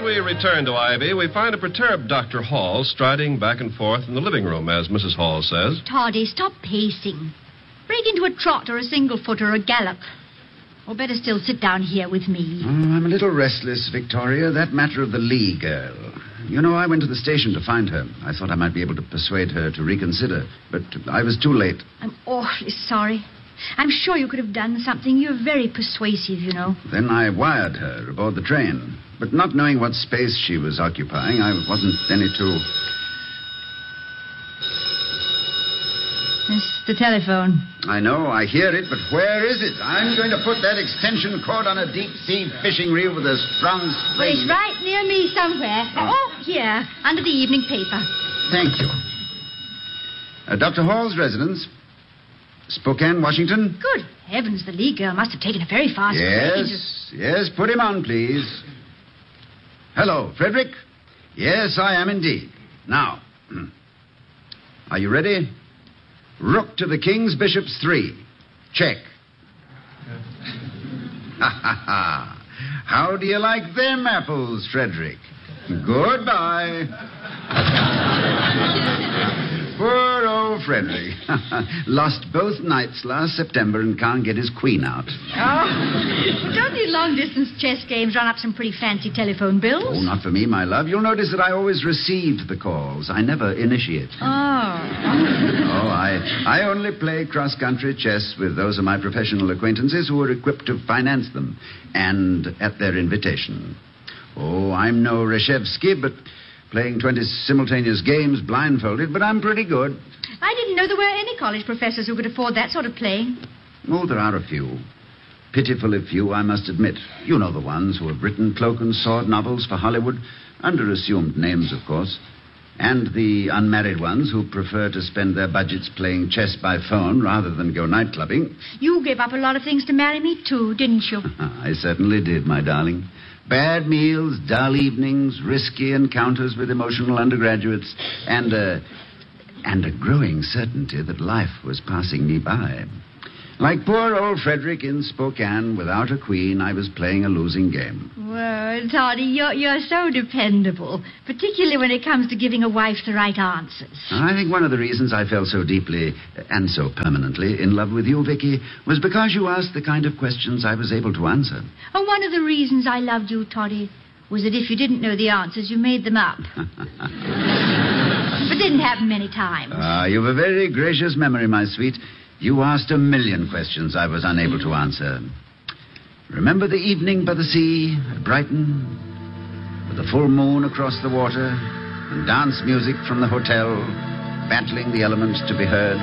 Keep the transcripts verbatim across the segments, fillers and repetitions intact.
we return to Ivy, we find a perturbed Doctor Hall striding back and forth in the living room, as Missus Hall says. Toddy, stop pacing. Break into a trot or a single foot or a gallop. Or better still, sit down here with me. Oh, I'm a little restless, Victoria. That matter of the Lee girl. You know, I went to the station to find her. I thought I might be able to persuade her to reconsider, but I was too late. I'm awfully sorry. I'm sure you could have done something. You're very persuasive, you know. Then I wired her aboard the train. But not knowing what space she was occupying, I wasn't any too... It's the telephone. I know, I hear it, but where is it? I'm going to put that extension cord on a deep-sea fishing reel with a strong Well, string. it's right near me somewhere. Oh. oh, here, under the evening paper. Thank you. Uh, Doctor Hall's residence, Spokane, Washington? Good heavens, the Lee girl must have taken a very fast Yes, train. yes, put him on, please. Hello, Frederick? Yes, I am indeed. Now, are you ready? Rook to the King's Bishops three. Check. Ha ha ha. How do you like them apples, Frederick? Goodbye. Poor old Frederick. Lost both nights last September and can't get his queen out. Oh, don't these long-distance chess games run up some pretty fancy telephone bills? Oh, not for me, my love. You'll notice that I always receive the calls. I never initiate. Oh. Oh, I, I only play cross-country chess with those of my professional acquaintances who are equipped to finance them, and at their invitation. Oh, I'm no Reshevsky, but playing twenty simultaneous games blindfolded, but I'm pretty good. I didn't know there were any college professors who could afford that sort of playing. Oh, there are a few. Pitifully few, I must admit. You know the ones who have written cloak and sword novels for Hollywood, under assumed names, of course. And the unmarried ones who prefer to spend their budgets playing chess by phone rather than go night clubbing. You gave up a lot of things to marry me, too, didn't you? I certainly did, my darling. Bad meals, dull evenings, risky encounters with emotional undergraduates, and a, and a growing certainty that life was passing me by. Like poor old Frederick in Spokane, without a queen, I was playing a losing game. Well, Toddy, you're, you're so dependable, particularly when it comes to giving a wife the right answers. I think one of the reasons I fell so deeply and so permanently in love with you, Vicky, was because you asked the kind of questions I was able to answer. And one of the reasons I loved you, Toddy, was that if you didn't know the answers, you made them up. But didn't happen many times. Ah, you've a very gracious memory, my sweet. You asked a million questions I was unable to answer. Remember the evening by the sea at Brighton? With the full moon across the water and dance music from the hotel, battling the elements to be heard.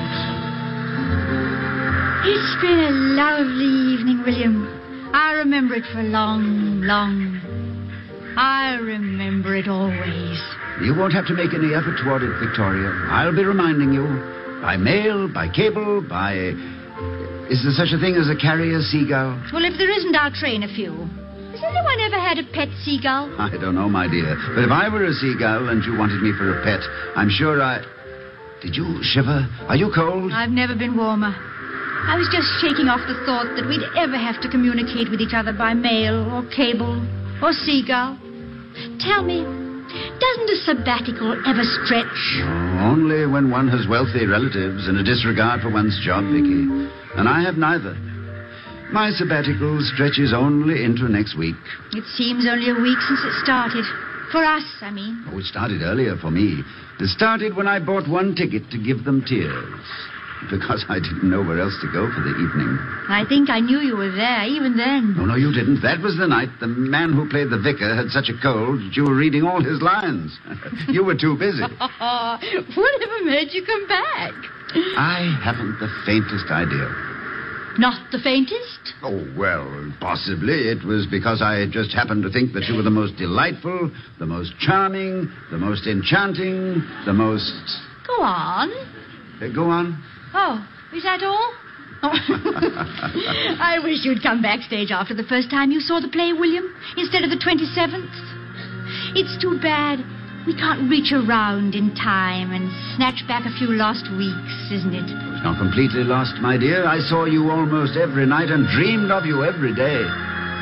It's been a lovely evening, William. I remember it for a long, long... I remember it always. You won't have to make any effort toward it, Victoria. I'll be reminding you. By mail, by cable, by... Is there such a thing as a carrier seagull? Well, if there isn't, I'll train a few. Has anyone ever had a pet seagull? I don't know, my dear. But if I were a seagull and you wanted me for a pet, I'm sure I... Did you shiver? Are you cold? I've never been warmer. I was just shaking off the thought that we'd ever have to communicate with each other by mail or cable or seagull. Tell me... Doesn't a sabbatical ever stretch? Oh, only when one has wealthy relatives and a disregard for one's job, Vicky. And I have neither. My sabbatical stretches only into next week. It seems only a week since it started. For us, I mean. Oh, it started earlier for me. It started when I bought one ticket to give them tears. Because I didn't know where else to go for the evening. I think I knew you were there, even then. No, no, you didn't. That was the night the man who played the vicar had such a cold that you were reading all his lines. You were too busy. Whatever made you come back? I haven't the faintest idea. Not the faintest? Oh, well, possibly. It was because I just happened to think that you were the most delightful, the most charming, the most enchanting, the most... Go on. Uh, go on. Oh, is that all? Oh. I wish you'd come backstage after the first time you saw the play, William, instead of the twenty-seventh. It's too bad we can't reach around in time and snatch back a few lost weeks, isn't it? It's not completely lost, my dear. I saw you almost every night and dreamed of you every day.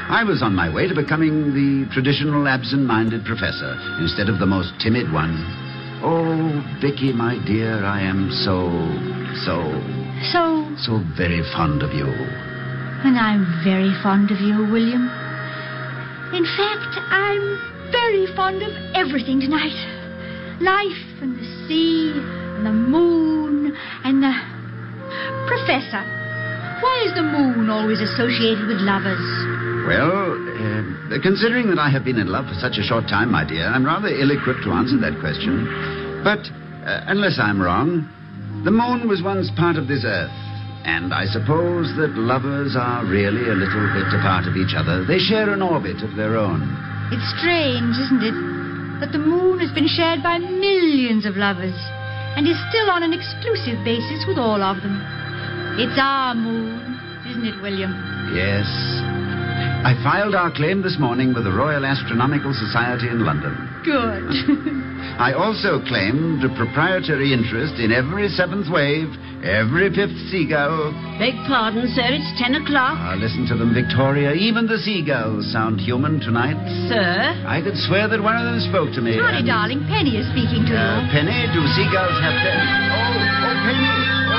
I was on my way to becoming the traditional absent-minded professor instead of the most timid one. Oh, Vicky, my dear, I am so, so... So? So very fond of you. And I'm very fond of you, William. In fact, I'm very fond of everything tonight. Life and the sea and the moon and the... Professor, why is the moon always associated with lovers? Well, uh, considering that I have been in love for such a short time, my dear, I'm rather ill-equipped to answer that question. But, uh, unless I'm wrong, the moon was once part of this earth. And I suppose that lovers are really a little bit a part of each other. They share an orbit of their own. It's strange, isn't it, that the moon has been shared by millions of lovers and is still on an exclusive basis with all of them. It's our moon, isn't it, William? Yes. I filed our claim this morning with the Royal Astronomical Society in London. Good. I also claimed a proprietary interest in every seventh wave, every fifth seagull. Beg pardon, sir, it's ten o'clock. Ah, listen to them, Victoria. Even the seagulls sound human tonight. Sir? I could swear that one of them spoke to me. Honey, and... darling, Penny is speaking to Uh, you. Penny, do seagulls have ten? Oh, oh, Penny. Oh,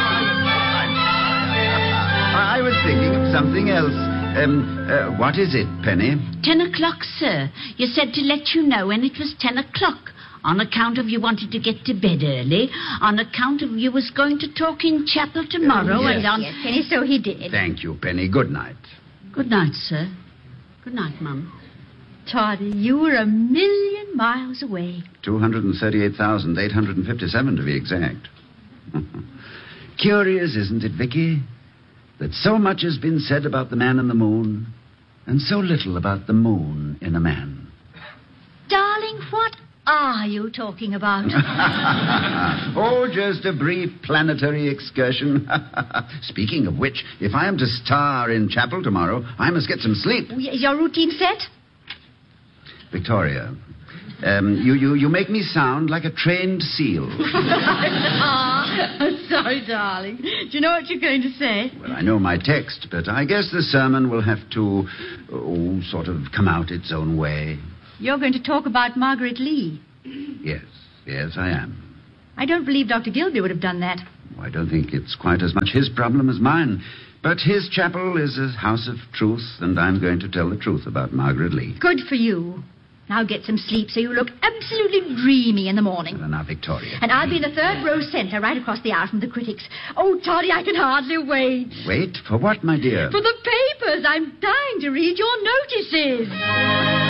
I, I was thinking of something else. Um, uh, what is it, Penny? Ten o'clock, sir. You said to let you know when it was ten o'clock. On account of you wanted to get to bed early. On account of you was going to talk in chapel tomorrow. Uh, yes. and on... Yes, Penny, so he did. Thank you, Penny. Good night. Good night, sir. Good night, Mum. Toddy, you were a million miles away. two hundred thirty-eight thousand eight hundred fifty-seven to be exact. Curious, isn't it, Vicky? That so much has been said about the man in the moon, and so little about the moon in a man. Darling, what are you talking about? Oh, just a brief planetary excursion. Speaking of which, if I am to star in chapel tomorrow, I must get some sleep. Is your routine set? Victoria, um, you, you, you make me sound like a trained seal. Ah, I'm sorry, darling. Do you know what you're going to say? Well, I know my text, but I guess the sermon will have to, oh, sort of come out its own way. You're going to talk about Margaret Lee. Yes, yes, I am. I don't believe Doctor Gilby would have done that. I don't think it's quite as much his problem as mine. But his chapel is a house of truth, and I'm going to tell the truth about Margaret Lee. Good for you. Now get some sleep so you look absolutely dreamy in the morning. Well, now, Victoria. And I'll be in the third row centre, right across the aisle from the critics. Oh, Toddy, I can hardly wait. Wait? For what, my dear? For the papers. I'm dying to read your notices.